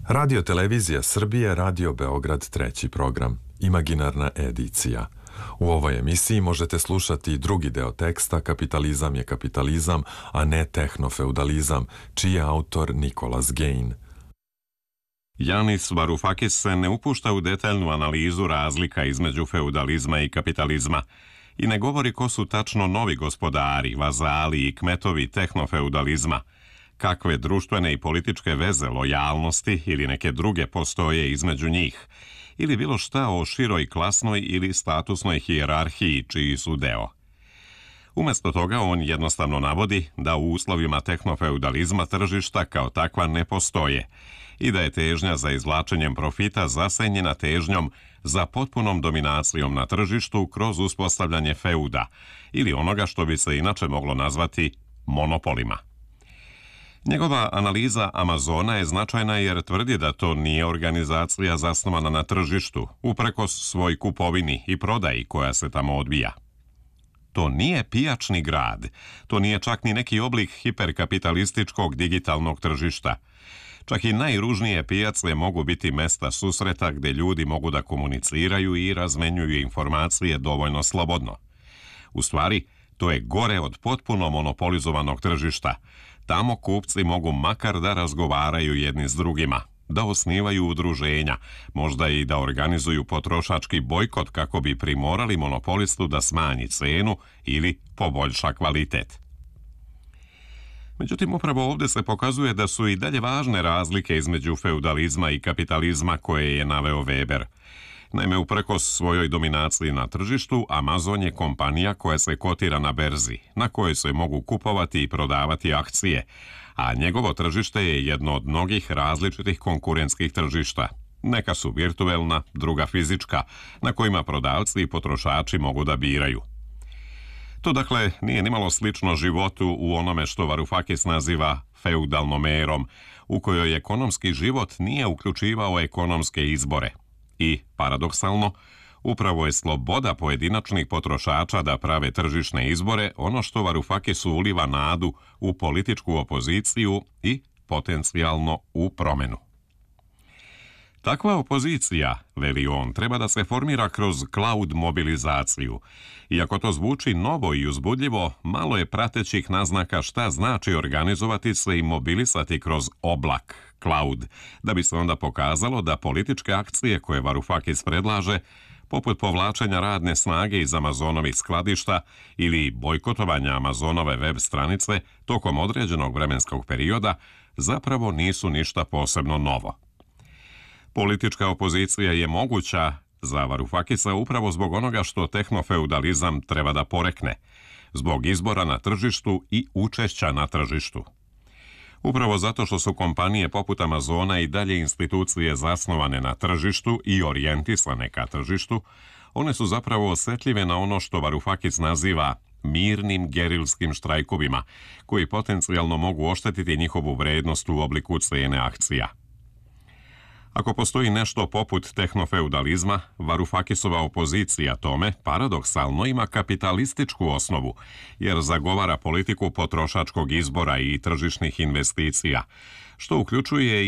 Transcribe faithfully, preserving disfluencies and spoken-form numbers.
Radio Televizija Srbije, Radio Beograd, treći program, imaginarna edicija. U ovoj emisiji možete slušati drugi deo teksta Kapitalizam je kapitalizam, a ne tehnofeudalizam, čiji je autor Nicholas Gain. Yanis Varoufakis se ne upušta u detaljnu analizu razlika između feudalizma i kapitalizma i ne govori ko su tačno novi gospodari, vazali i kmetovi tehnofeudalizma, kakve društvene i političke veze, lojalnosti ili neke druge postoje između njih, ili bilo šta o široj klasnoj ili statusnoj hijerarhiji čiji su deo. Umjesto toga on jednostavno navodi da u uslovima tehnofeudalizma tržišta kao takva ne postoje i da je težnja za izvlačenjem profita zasenjena težnjom za potpunom dominacijom na tržištu kroz uspostavljanje feuda ili onoga što bi se inače moglo nazvati monopolima. Njegova analiza Amazona je značajna jer tvrdi da to nije organizacija zasnovana na tržištu, uprkos svoj kupovini i prodaji koja se tamo odvija. To nije pijačni grad, to nije čak ni neki oblik hiperkapitalističkog digitalnog tržišta. Čak i najružnije pijace mogu biti mesta susreta gdje ljudi mogu da komuniciraju i razmenjuju informacije dovoljno slobodno. U stvari, to je gore od potpuno monopolizovanog tržišta. Tamo kupci mogu makar da razgovaraju jedni s drugima, da osnivaju udruženja, možda i da organizuju potrošački bojkot kako bi primorali monopolistu da smanji cenu ili poboljša kvalitet. Međutim, upravo ovdje se pokazuje da su i dalje važne razlike između feudalizma i kapitalizma koje je naveo Weber. Naime, uprkos svojoj dominaciji na tržištu, Amazon je kompanija koja se kotira na berzi, na kojoj se mogu kupovati i prodavati akcije, a njegovo tržište je jedno od mnogih različitih konkurentskih tržišta. Neka su virtuelna, druga fizička, na kojima prodavci i potrošači mogu da biraju. To dakle nije nimalo slično životu u onome što Varoufakis naziva feudalnom erom, u kojoj ekonomski život nije uključivao ekonomske izbore. I, paradoksalno, upravo je sloboda pojedinačnih potrošača da prave tržišne izbore ono što Varoufakisu uliva nadu u političku opoziciju i potencijalno u promenu. Takva opozicija, veli on, treba da se formira kroz cloud mobilizaciju. Iako to zvuči novo i uzbudljivo, malo je pratećih naznaka šta znači organizovati se i mobilisati kroz oblak, cloud, da bi se onda pokazalo da političke akcije koje Varoufakis predlaže, poput povlačenja radne snage iz Amazonovih skladišta ili bojkotovanja Amazonove web stranice tokom određenog vremenskog perioda, zapravo nisu ništa posebno novo. Politička opozicija je moguća za Varoufakisa upravo zbog onoga što tehnofeudalizam treba da porekne, zbog izbora na tržištu i učešća na tržištu. Upravo zato što su kompanije poput Amazona i dalje institucije zasnovane na tržištu i orijentisane ka tržištu, one su zapravo osjetljive na ono što Varoufakis naziva mirnim gerilskim štrajkovima, koji potencijalno mogu oštetiti njihovu vrednost u obliku cene akcija. Ako postoji nešto poput tehnofeudalizma, Varoufakisova opozicija tome paradoksalno ima kapitalističku osnovu, jer zagovara politiku potrošačkog izbora i tržišnih investicija, što uključuje